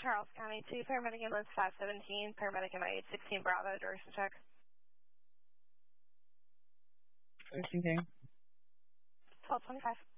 Charles County 2, paramedic ambulance 517, paramedic MIH 16 Bravo, duration check. 13 King. 1225.